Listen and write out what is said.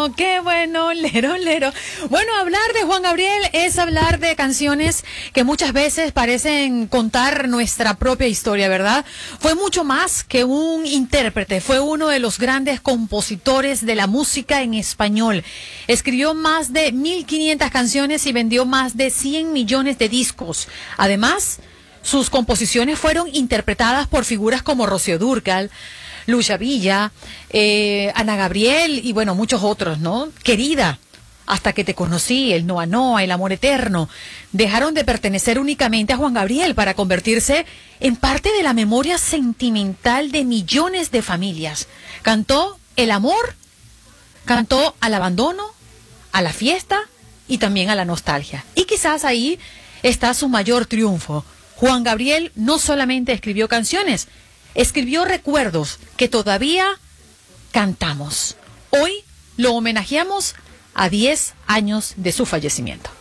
qué bueno, lero, lero. Bueno, hablar de Juan Gabriel es hablar de canciones que muchas veces parecen contar nuestra propia historia, ¿verdad? Fue mucho más que un intérprete, fue uno de los grandes compositores de la música en español. Escribió más de 1500 canciones y vendió más de 100 millones de discos. Además, sus composiciones fueron interpretadas por figuras como Rocío Dúrcal, Lucha Villa, Ana Gabriel y bueno, muchos otros, ¿no? Querida, Hasta que te conocí, El Noa Noa, El amor eterno, dejaron de pertenecer únicamente a Juan Gabriel para convertirse en parte de la memoria sentimental de millones de familias. Cantó el amor, cantó al abandono, a la fiesta y también a la nostalgia. Y quizás ahí está su mayor triunfo. Juan Gabriel no solamente escribió canciones, escribió recuerdos que todavía cantamos. Hoy lo homenajeamos a 10 años de su fallecimiento.